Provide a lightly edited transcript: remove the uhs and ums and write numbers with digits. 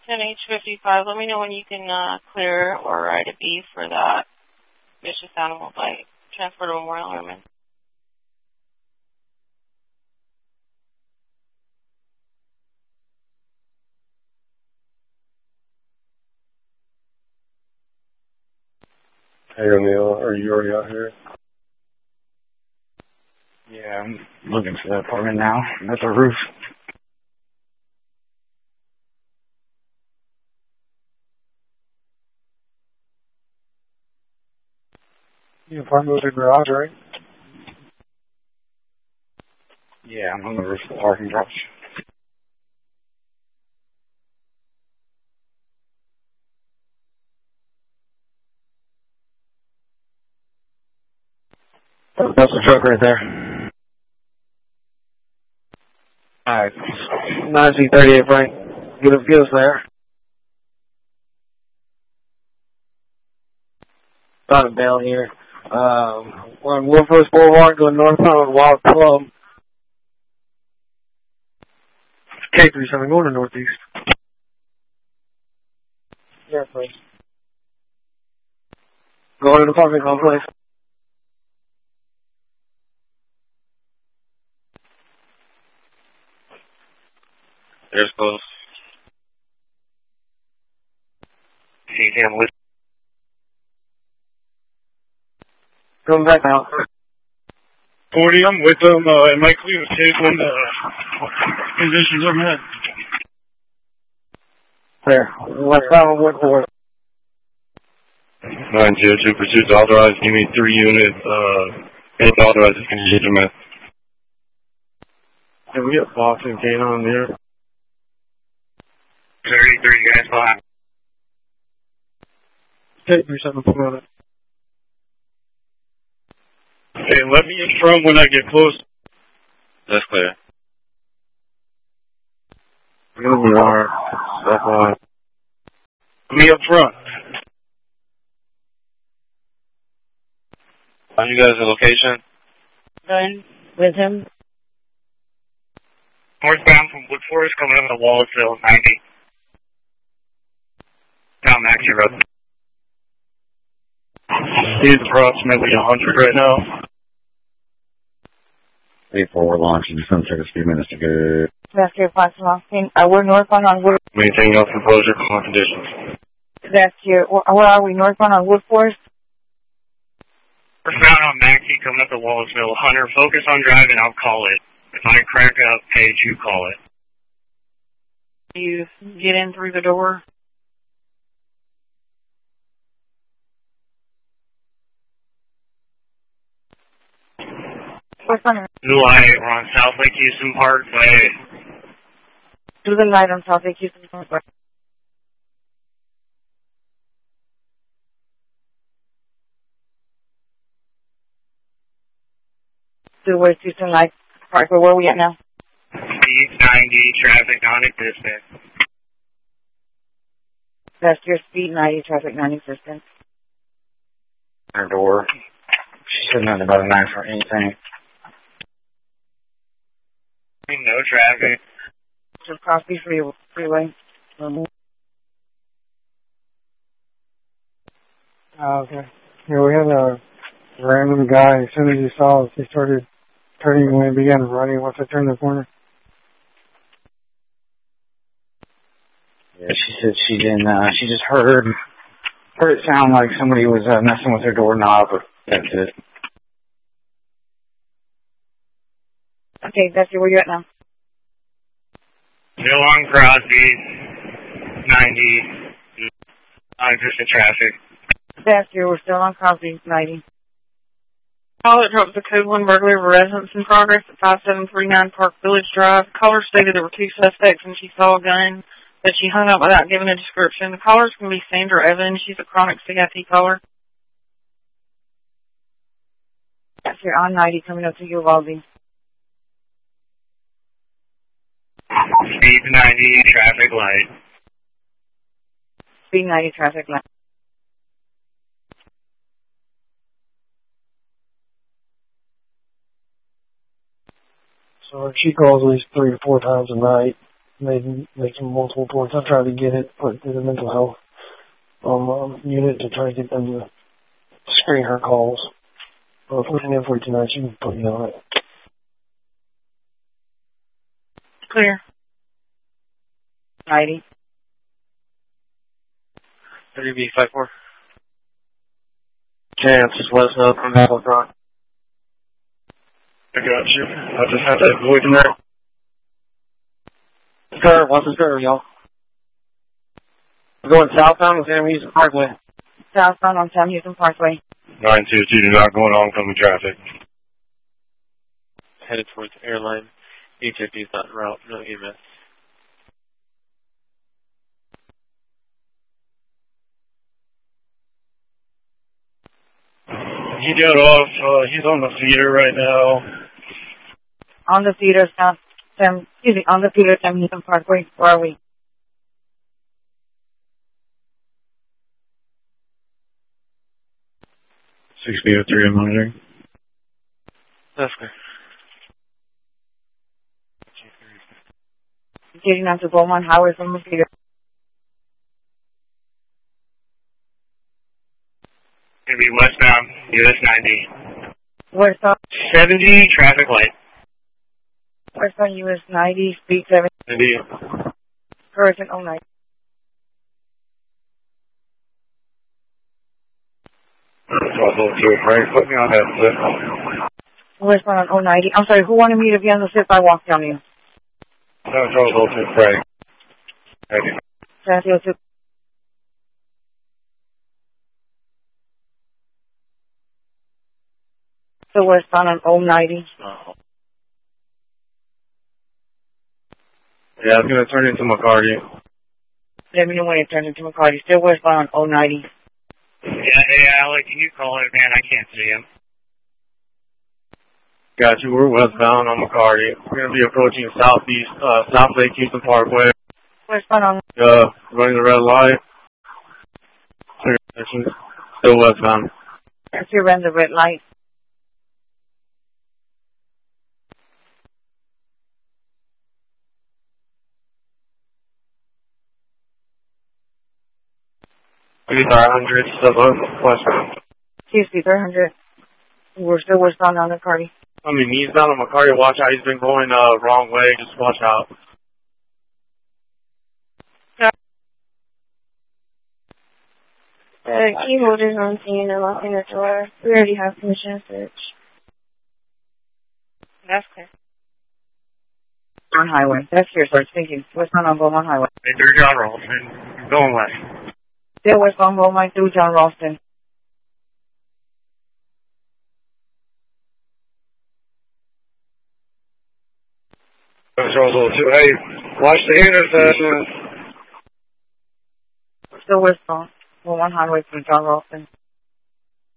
10H55, let me know when you can clear or write a B for that vicious animal bite. Transport to Memorial Herman. Hey, O'Neill, are you already out here? Yeah, I'm looking for that apartment now. I'm at the roof. The apartment with the garage, right? Yeah, I'm on the roof of the parking garage. That's the truck right there. Alright. 9C38, Frank. Get us there. Got a bail here. We're on Wolfhurst Boulevard going northbound Wild Club. K37 going to northeast. Yeah, please. Going to the apartment complex. There's close. See him with. Coming back out. 40, I'm with them. Am I clear to take when the conditions are met? There. Westbound Woodford. 902 pursuits authorized. Give me 3 units. It's authorized if conditions are met. Can we get Boston Kane on there? 33 guys behind. K37 for it. Hey, let me in front when I get close. That's clear. You're gonna be hard. Step on. Me up front. Find you guys a location? Done with him. Northbound from Wood Forest coming up to Wallaceville, 90. Down Maxie Road. He's approximately 100 right now. 8-4, we're launching. It's going to take us a few minutes to get. Vascular plasma oxygen. We're northbound on Wood. Maintaining all composure, calm conditions. Vascular. Where are we? Northbound on Wood Forest? We're found on Maxie coming up to Wallaceville. Hunter, focus on driving, I'll call it. If I crack up, Paige, you call it. You get in through the door. What's on it? Blue light, we're on South Lake Houston Parkway. Do the light on South Lake Houston Parkway. Do West Houston Light Parkway. Where are we at now? Speed 90, traffic non-existent. That's your speed 90, traffic 90%. Her door. She said nothing about a knife or anything. No traffic. Just cross the freeway. Okay. Yeah, we had a random guy. As soon as he saw us, he started turning when he began running once I turned the corner. Yeah, she said she didn't, she just heard it sound like somebody was messing with her doorknob, but that's it. Okay, that's where you at now? Still on Crosby, 90, non-existent traffic. That's we're still on Crosby, 90. Caller dropped the code 1 burglary of a residence in progress at 5739 Park Village Drive. Caller stated there were 2 suspects and she saw a gun, but she hung up without giving a description. The caller's going to be Sandra Evans. She's a chronic CIT caller. That's here on 90 coming up to Uvalde. Speed 90, traffic light. Speed 90, traffic light. So she calls at least 3 to 4 times a night. making multiple reports. I tried to get it put through the mental health unit to try to get them to screen her calls. Well, if we can for tonight, she can put you on it. Clear. 90. WB54. Chance, just let us know from Apple Rock. I got you. I just have that void in there. Sir, what's the sir, y'all? We're going southbound on Sam Houston Parkway. Southbound on Sam Houston Parkway. 922, do not go on oncoming traffic. Headed towards airline. HIP is not en route. No EMS. He got off, he's on the feeder right now. On the feeder, on the feeder, Sam Houston Parkway. Where are we? Speed of 3 I'm monitoring. That's good. Getting onto Beaumont Highway from the feeder. Gonna be westbound, US 90. Westbound 70, traffic light. Westbound US 90, speed 70. 90. Correction 09. Frank, put me on that slip. Westbound on 090. I'm sorry, who wanted me to be on the slip? I walked down here. Charles Olsen, Frank. 90. Transit to the westbound on 090. Yeah, it's gonna turn into McCarty. Let me know when it turns into McCarty. Still westbound on 090. Yeah, hey Alec, can you call it, man? I can't see him. Got you, we're westbound on McCarty. We're gonna be approaching southeast, South Lake Houston Parkway. Westbound on Running the red light. Still westbound. if you ran the red light. These are 100, still westbound. CSP 300. We're still westbound on McCarty. I mean, he's down on McCarty. Watch out. He's been going wrong way. Just watch out. The key holder's on scene and locking the door. We already have permission to search. That's clear. On highway. That's your search. Thank you. Westbound on Beaumont Highway. Hey, through John Ralston. Going west. Still westbound Beaumont through John Ralston. Charles 2. Hey, watch the intersection. Still westbound Beaumont Highway through John Ralston.